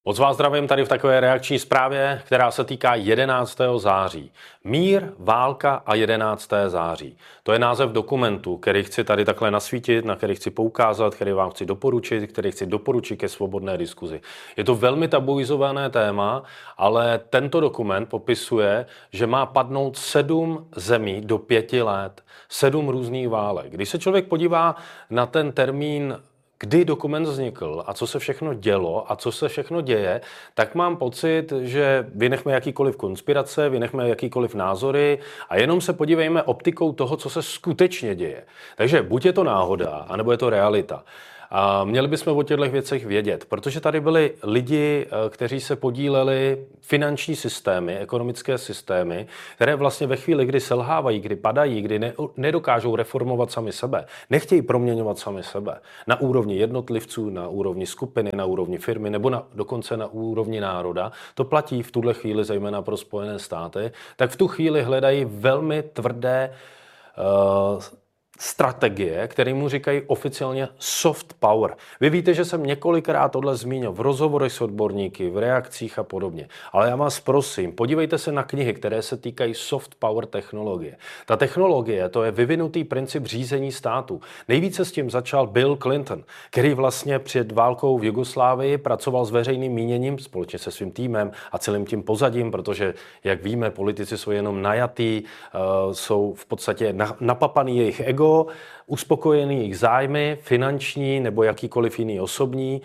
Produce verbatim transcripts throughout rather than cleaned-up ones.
Moc vás zdravím tady v takové reakční zprávě, která se týká jedenáctého září. Mír, válka a jedenácté září. To je název dokumentu, který chci tady takhle nasvítit, na který chci poukázat, který vám chci doporučit, který chci doporučit ke svobodné diskuzi. Je to velmi tabuizované téma, ale tento dokument popisuje, že má padnout sedm zemí do pěti let, sedm různých válek. Když se člověk podívá na ten termín, kdy dokument vznikl a co se všechno dělo a co se všechno děje, tak mám pocit, že vynechme jakýkoliv konspirace, vynechme jakýkoliv názory a jenom se podívejme optikou toho, co se skutečně děje. Takže buď je to náhoda, anebo je to realita. A měli bychom o těchto věcech vědět, protože tady byli lidi, kteří se podíleli, finanční systémy, ekonomické systémy, které vlastně ve chvíli, kdy selhávají, kdy padají, kdy ne, nedokážou reformovat sami sebe, nechtějí proměňovat sami sebe na úrovni jednotlivců, na úrovni skupiny, na úrovni firmy nebo na, dokonce na úrovni národa, to platí v tuhle chvíli zejména pro Spojené státy, tak v tu chvíli hledají velmi tvrdé uh, strategie, které mu říkají oficiálně soft power. Vy víte, že jsem několikrát tohle zmínil v rozhovorech s odborníky, v reakcích a podobně. Ale já vás prosím, podívejte se na knihy, které se týkají soft power technologie. Ta technologie, to je vyvinutý princip řízení státu. Nejvíce s tím začal Bill Clinton, který vlastně před válkou v Jugoslávii pracoval s veřejným míněním společně se svým týmem a celým tím pozadím, protože, jak víme, politici jsou jenom najatí, uh, jsou v podstatě napapaný jejich ego, uspokojený jejich zájmy, finanční nebo jakýkoliv jiný osobní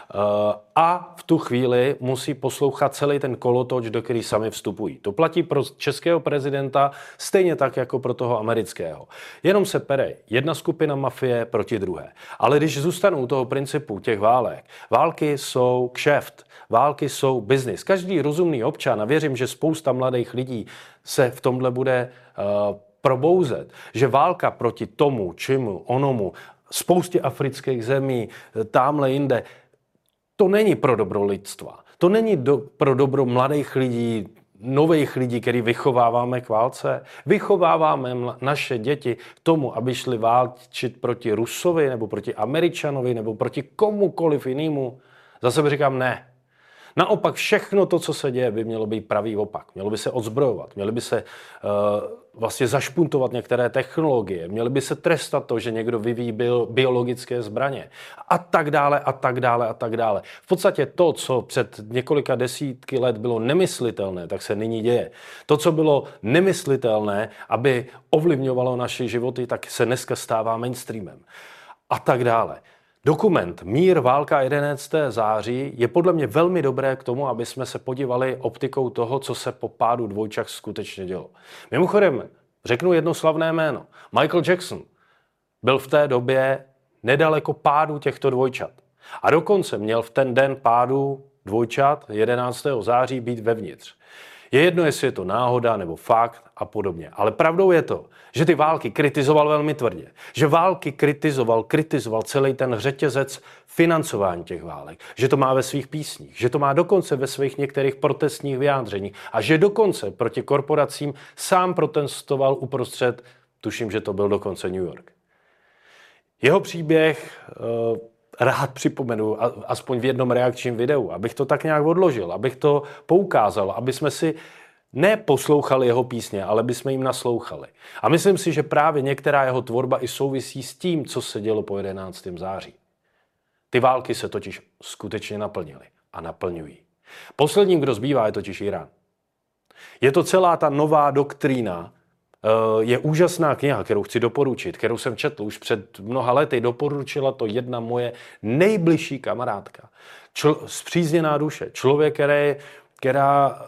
a v tu chvíli musí poslouchat celý ten kolotoč, do který sami vstupují. To platí pro českého prezidenta stejně tak jako pro toho amerického. Jenom se pere jedna skupina mafie proti druhé. Ale když zůstanou u toho principu těch válek, války jsou kšeft, války jsou biznis. Každý rozumný občan, a věřím, že spousta mladých lidí se v tomhle bude uh, probouzet, že válka proti tomu, čemu, onomu, spoustě afrických zemí, támhle jinde, to není pro dobro lidstva. To není do, pro dobro mladých lidí, nových lidí, který vychováváme k válce. Vychováváme mla, naše děti tomu, aby šli válčit proti Rusovi, nebo proti Američanovi, nebo proti komukoliv jinému. Zase bych říkám ne. Naopak všechno to, co se děje, by mělo být pravý opak. Mělo by se odzbrojovat, měly by se uh, vlastně zašpuntovat některé technologie, měly by se trestat to, že někdo vyvíjí bio, biologické zbraně a tak dále a tak dále a tak dále. V podstatě to, co před několika desítky let bylo nemyslitelné, tak se nyní děje. To, co bylo nemyslitelné, aby ovlivňovalo naše životy, tak se dneska stává mainstreamem. A tak dále. Dokument Mír, válka jedenáctého září je podle mě velmi dobré k tomu, aby jsme se podívali optikou toho, co se po pádu dvojčat skutečně dělo. Mimochodem, řeknu jedno slavné jméno. Michael Jackson byl v té době nedaleko pádu těchto dvojčat. A dokonce měl v ten den pádu dvojčat jedenáctého září být vevnitř. Je jedno, jestli je to náhoda nebo fakt a podobně. Ale pravdou je to, že ty války kritizoval velmi tvrdě. Že války kritizoval, kritizoval celý ten řetězec financování těch válek. Že to má ve svých písních. Že to má dokonce ve svých některých protestních vyjádřeních. A že dokonce proti korporacím sám protestoval uprostřed, tuším, že to byl dokonce New York. Jeho příběh Uh, rád připomenu, aspoň v jednom reakčním videu, abych to tak nějak odložil, abych to poukázal, aby jsme si neposlouchali jeho písně, ale by jsme jim naslouchali. A myslím si, že právě některá jeho tvorba i souvisí s tím, co se dělo po jedenáctého září. Ty války se totiž skutečně naplnily a naplňují. Posledním, kdo zbývá, je totiž Irán. Je to celá ta nová doktrína. Je úžasná kniha, kterou chci doporučit, kterou jsem četl už před mnoha lety. Doporučila to jedna moje nejbližší kamarádka. Čl- zpřízněná duše. Člověk, které, která...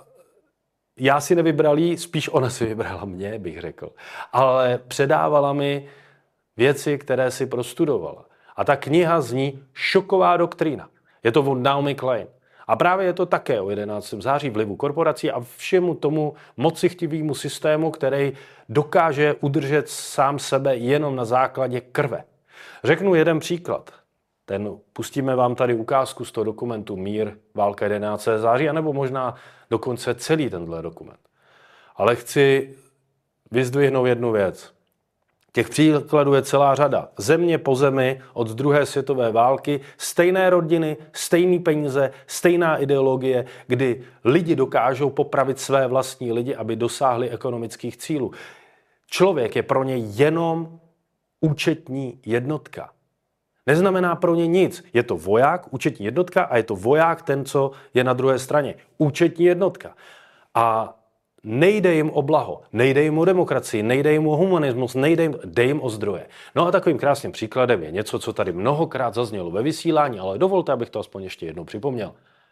Já si nevybral jí, spíš ona si vybrala mě, bych řekl. Ale předávala mi věci, které si prostudovala. A ta kniha zní Šoková doktrína. Je to od Naomi Klein. A právě je to také o jedenáctého září vlivu korporací a všemu tomu mocichtivému systému, který dokáže udržet sám sebe jenom na základě krve. Řeknu jeden příklad. Ten pustíme vám tady ukázku z toho dokumentu Mír, válka jedenáctého září, anebo možná dokonce celý tenhle dokument. Ale chci vyzdvihnout jednu věc. Těch příkladů je celá řada. Země po zemi od druhé světové války, stejné rodiny, stejný peníze, stejná ideologie, kdy lidi dokážou popravit své vlastní lidi, aby dosáhli ekonomických cílů. Člověk je pro ně jenom účetní jednotka. Neznamená pro ně nic. Je to voják, účetní jednotka a je to voják ten, co je na druhé straně. Účetní jednotka. A nejde jim o blaho, nejde jim o demokracii, nejde jim o humanismus, nejde jim, jde jim o zdroje. No a takovým krásným příkladem je něco, co tady mnohokrát zaznělo ve vysílání, ale dovolte, abych to aspoň ještě jednou připomněl.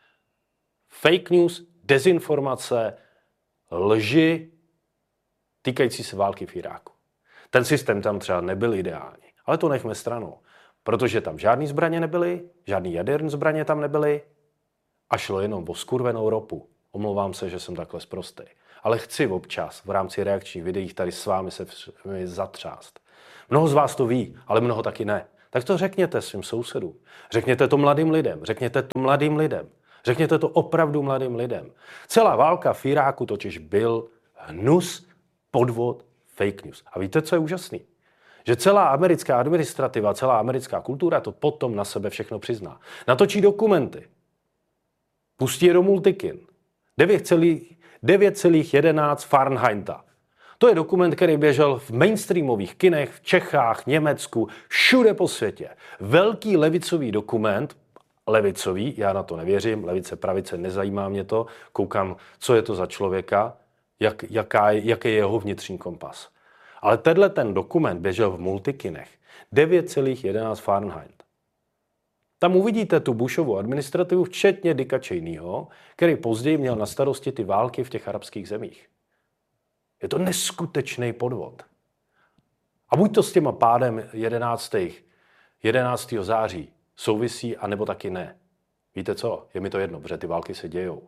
Fake news, dezinformace, lži týkající se války v Iráku. Ten systém tam třeba nebyl ideální, ale to nechme stranou, protože tam žádný zbraně nebyly, žádný jaderné zbraně tam nebyly a šlo jenom o skurvenou ropu. Omlouvám se, že jsem takhle sprostý. Ale chci občas v rámci reakčních videí tady s vámi se zatřást. Mnoho z vás to ví, ale mnoho taky ne. Tak to řekněte svým sousedům. Řekněte to mladým lidem. Řekněte to mladým lidem. Řekněte to opravdu mladým lidem. Celá válka v Iráku totiž byl hnus, podvod, fake news. A víte, co je úžasný? Že celá americká administrativa, celá americká kultura to potom na sebe všechno přizná. Natočí dokumenty. Pustí je do multikin. devět celá jedenáct Fahrenheita. To je dokument, který běžel v mainstreamových kinech v Čechách, Německu, všude po světě. Velký levicový dokument, levicový, já na to nevěřím, levice, pravice, nezajímá mě to, koukám, co je to za člověka, jak, jaká, jaký je jeho vnitřní kompas. Ale tenhle ten dokument běžel v multikinech. devět celá jedenáct Fahrenheit. Tam uvidíte tu Bushovu administrativu, včetně Dicka Cheneyho, který později měl na starosti ty války v těch arabských zemích. Je to neskutečný podvod. A buď to s těma pádem jedenáctého září souvisí, anebo taky ne. Víte co? Je mi to jedno, protože ty války se dějou.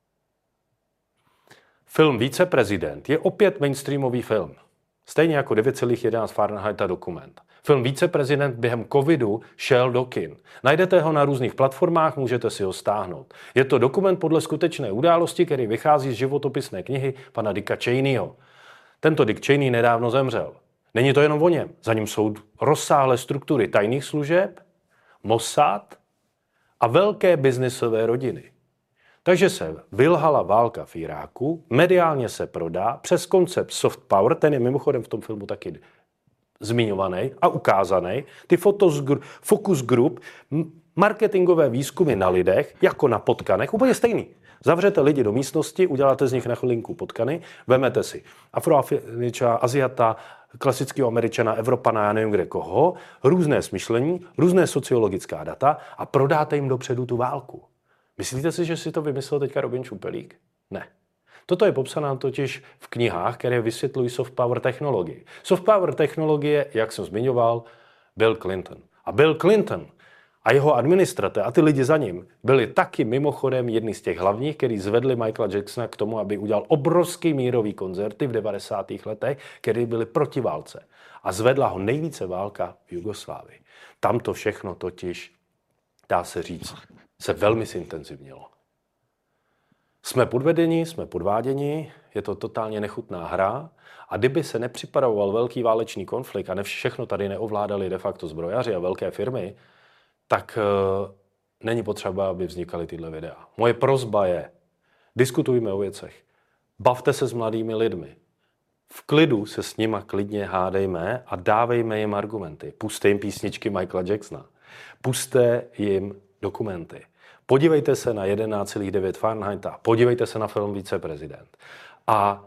Film Víceprezident je opět mainstreamový film. Stejně jako devět celá jedenáct Fahrenheita dokument. Film Víceprezident během covidu šel do kin. Najdete ho na různých platformách, můžete si ho stáhnout. Je to dokument podle skutečné události, který vychází z životopisné knihy pana Dicka Cheneyho. Tento Dick Cheney nedávno zemřel. Není to jenom o něm. Za ním jsou rozsáhlé struktury tajných služeb, Mossad a velké biznisové rodiny. Takže se vylhala válka v Iráku, mediálně se prodá přes koncept soft power, ten je mimochodem v tom filmu taky zmiňovaný a ukázaný, ty focus group, marketingové výzkumy na lidech, jako na potkanech, úplně stejný. Zavřete lidi do místnosti, uděláte z nich na chvilinku potkany, vemete si Afroafričana, Aziata, klasického Američana, Evropana, já nevím kde koho, různé smyšlení, různé sociologická data a prodáte jim dopředu tu válku. Myslíte si, že si to vymyslel teďka Robin Čupelík? Ne. Toto je popsané totiž v knihách, které vysvětlují soft power technologii. Soft power technologie, jak jsem zmiňoval, Bill Clinton. A Bill Clinton a jeho administrace a ty lidi za ním byli taky mimochodem jedni z těch hlavních, kteří zvedli Michaela Jacksona k tomu, aby udělal obrovský mírový koncerty v devadesátých letech, které byly proti válce. A zvedla ho nejvíce válka v Jugoslávii. Tam to všechno totiž, dá se říct, se velmi zintenzivnilo. Jsme podvedeni, jsme podváděni, je to totálně nechutná hra a kdyby se nepřipravoval velký válečný konflikt a ne všechno tady neovládali de facto zbrojaři a velké firmy, tak uh, není potřeba, aby vznikaly tyhle videa. Moje prosba je, diskutujme o věcech, bavte se s mladými lidmi, v klidu se s nima klidně hádejme a dávejme jim argumenty. Pusťte jim písničky Michaela Jacksona, pusťte jim dokumenty. Podívejte se na jedenáct celá devět Fahrenheita, podívejte se na film Víceprezident a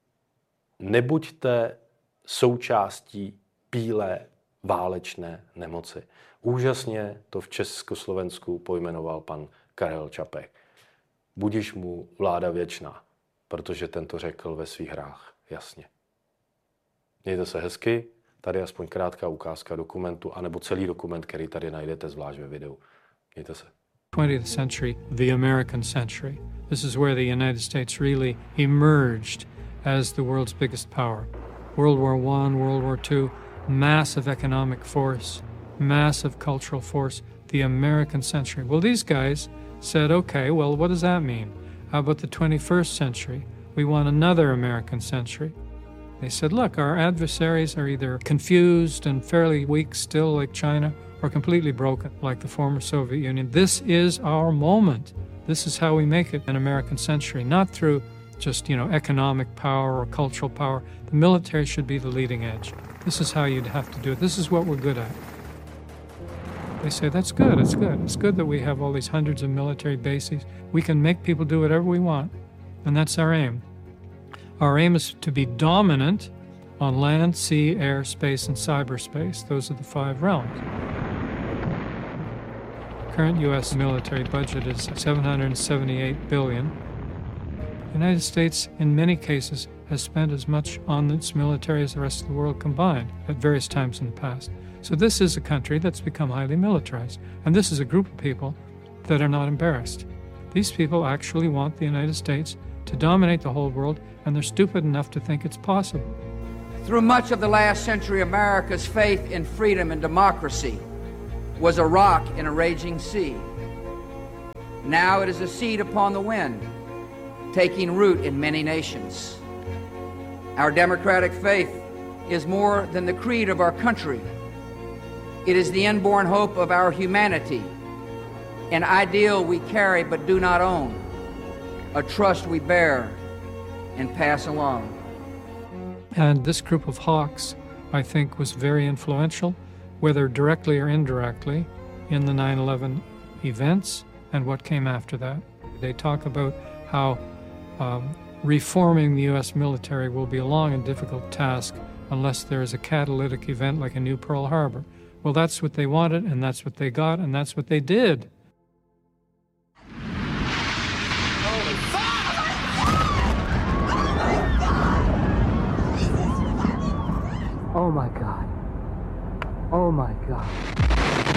nebuďte součástí bílé válečné nemoci. Úžasně to v Československu pojmenoval pan Karel Čapek. Budiž mu vláda věčná, protože ten to řekl ve svých hrách jasně. Mějte se hezky, tady aspoň krátká ukázka dokumentu, anebo celý dokument, který tady najdete zvlášť ve videu. Mějte se. twentieth century, the American century. This is where the United States really emerged as the world's biggest power. World War One, World War Two, massive economic force, massive cultural force, the American century. Well, these guys said, okay, well, what does that mean? How about the twenty-first century? We want another American century. They said, look, our adversaries are either confused and fairly weak still like China, or completely broken like the former Soviet Union. This is our moment. This is how we make it an American century, not through just, you know, economic power or cultural power. The military should be the leading edge. This is how you'd have to do it. This is what we're good at. They say, that's good, it's good. It's good that we have all these hundreds of military bases. We can make people do whatever we want, and that's our aim. Our aim is to be dominant on land, sea, air, space, and cyberspace. Those are the five realms. Current U S military budget is seven hundred seventy-eight billion dollars. The United States, in many cases, has spent as much on its military as the rest of the world combined at various times in the past. So this is a country that's become highly militarized, and this is a group of people that are not embarrassed. These people actually want the United States to dominate the whole world, and they're stupid enough to think it's possible. Through much of the last century, America's faith in freedom and democracy was a rock in a raging sea. Now it is a seed upon the wind, taking root in many nations. Our democratic faith is more than the creed of our country. It is the inborn hope of our humanity, an ideal we carry but do not own, a trust we bear and pass along. And this group of hawks, I think, was very influential, whether directly or indirectly, in the nine eleven events and what came after that. They talk about how um, reforming the U S military will be a long and difficult task unless there is a catalytic event like a new Pearl Harbor. Well, that's what they wanted, and that's what they got, and that's what they did. Oh my God. Oh my God.